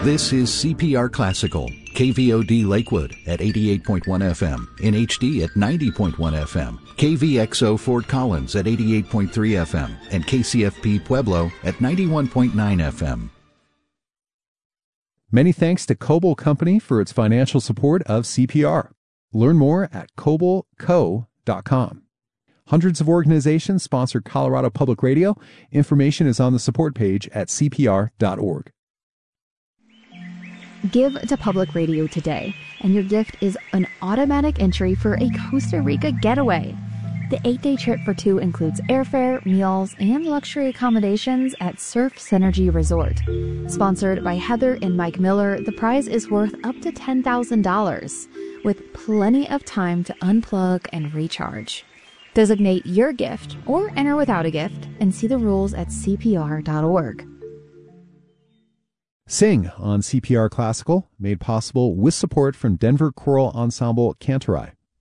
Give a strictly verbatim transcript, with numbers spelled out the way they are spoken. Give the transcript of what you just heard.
This is C P R Classical, K V O D Lakewood at eighty-eight point one F M, in H D at ninety point one F M, K V X O Fort Collins at eighty-eight point three F M, and K C F P Pueblo at ninety-one point nine F M. Many thanks to Coble Company for its financial support of C P R. Learn more at coble co dot com. Hundreds of organizations sponsor Colorado Public Radio. Information is on the support page at C P R dot org. Give to Public Radio today, and your gift is an automatic entry for a Costa Rica getaway. The eight-day trip for two includes airfare, meals, and luxury accommodations at Surf Synergy Resort. Sponsored by Heather and Mike Miller, the prize is worth up to ten thousand dollars, with plenty of time to unplug and recharge. Designate your gift or enter without a gift and see the rules at C P R dot org. Sing on C P R Classical, made possible with support from Denver Choral Ensemble Cantorai.